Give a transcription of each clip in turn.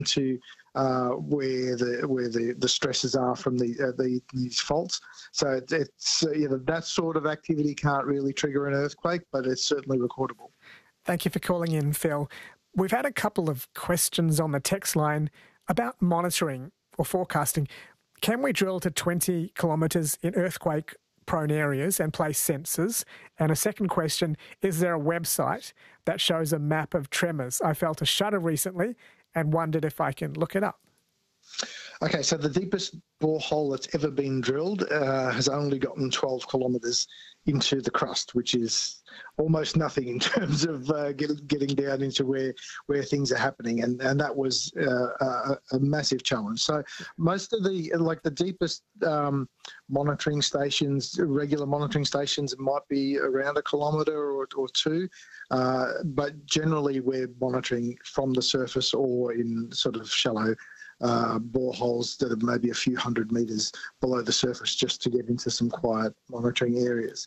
to where the stresses are from these faults. So it's that sort of activity can't really trigger an earthquake, but it's certainly recordable. Thank you for calling in, Phil. We've had a couple of questions on the text line about monitoring or forecasting. Can we drill to 20 kilometres in earthquake-prone areas and place sensors? And a second question, is there a website that shows a map of tremors? I felt a shudder recently and wondered if I can look it up. Okay, so the deepest borehole that's ever been drilled has only gotten 12 kilometres into the crust, which is almost nothing in terms of getting down into where things are happening, and that was a massive challenge. So most of the deepest monitoring stations, regular monitoring stations, might be around a kilometre or two, but generally we're monitoring from the surface or in sort of shallow boreholes that are maybe a few hundred metres below the surface, just to get into some quiet monitoring areas.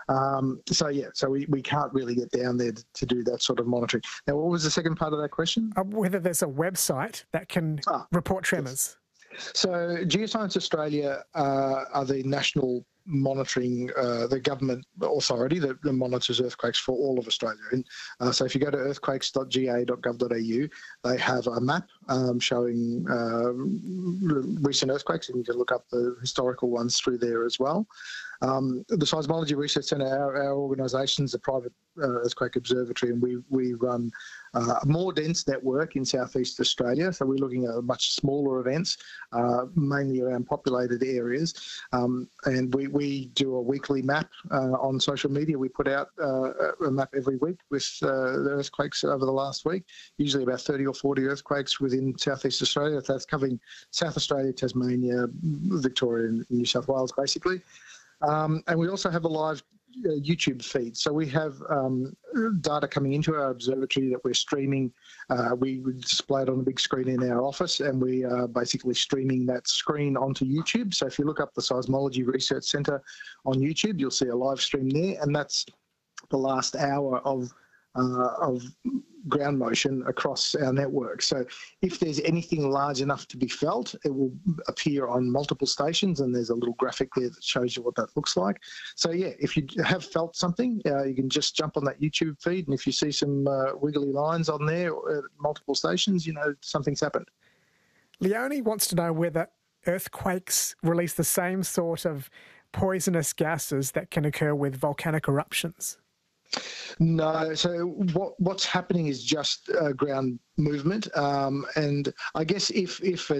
So we can't really get down there to do that sort of monitoring. Now, what was the second part of that question? Whether there's a website that can report tremors. Yes. So Geoscience Australia are the national monitoring, the government authority that monitors earthquakes for all of Australia. And so if you go to earthquakes.ga.gov.au, they have a map showing recent earthquakes, and you can look up the historical ones through there as well. The Seismology Research Centre, our organisation, is a private earthquake observatory, and we run a more dense network in southeast Australia. So we're looking at much smaller events, mainly around populated areas. And we do a weekly map on social media. We put out a map every week with the earthquakes over the last week, usually about 30 or 40 earthquakes within southeast Australia. That's covering South Australia, Tasmania, Victoria and New South Wales, basically. And we also have a live YouTube feed. So we have data coming into our observatory that we're streaming. We display it on a big screen in our office, and we are basically streaming that screen onto YouTube. So if you look up the Seismology Research Centre on YouTube, you'll see a live stream there, and that's the last hour of ground motion across our network. So if there's anything large enough to be felt, it will appear on multiple stations, and there's a little graphic there that shows you what that looks like. So yeah, if you have felt something, you can just jump on that YouTube feed, and if you see some wiggly lines on there at multiple stations, something's happened. Leonie wants to know whether earthquakes release the same sort of poisonous gases that can occur with volcanic eruptions. No, so what's happening is just ground movement, and I guess if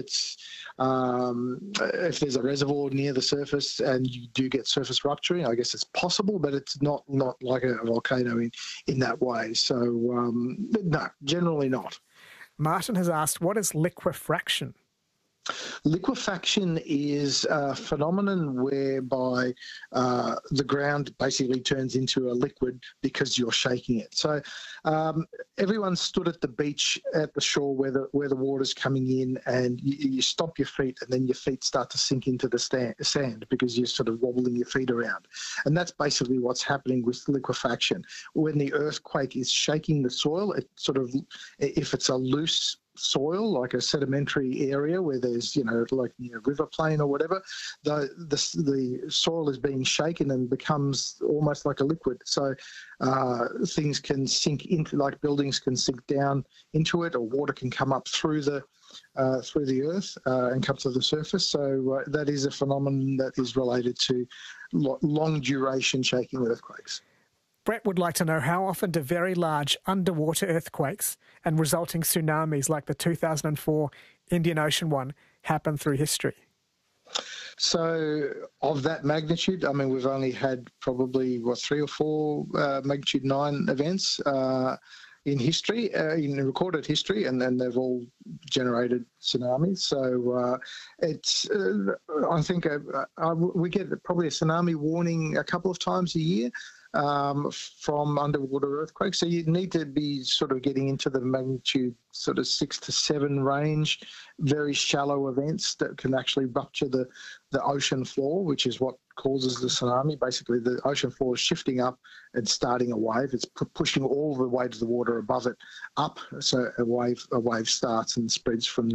there's a reservoir near the surface and you do get surface rupturing, I guess it's possible, but it's not like a volcano in that way. So no, generally not. Martin has asked, what is liquefaction? Liquefaction is a phenomenon whereby the ground basically turns into a liquid because you're shaking it. So everyone stood at the beach at the shore where the water's coming in, and you stomp your feet, and then your feet start to sink into the sand because you're sort of wobbling your feet around. And that's basically what's happening with liquefaction. When the earthquake is shaking the soil, it sort of, if it's a loose soil, like a sedimentary area where there's, like near a river plain or whatever, the soil is being shaken and becomes almost like a liquid. So things can sink into, like buildings can sink down into it, or water can come up through the earth and come to the surface. So that is a phenomenon that is related to long duration shaking earthquakes. Brett would like to know, how often do very large underwater earthquakes and resulting tsunamis like the 2004 Indian Ocean one happen through history? So of that magnitude, I mean, we've only had probably, 3 or 4 magnitude 9 events in history, in recorded history, and then they've all generated tsunamis. So it's, I think we get probably a tsunami warning a couple of times a year from underwater earthquakes. So you need to be sort of getting into the magnitude sort of 6 to 7 range, very shallow events that can actually rupture the ocean floor, which is what causes the tsunami. Basically, the ocean floor is shifting up and starting a wave. It's pushing all the waves of the water above it up, so a wave starts and spreads from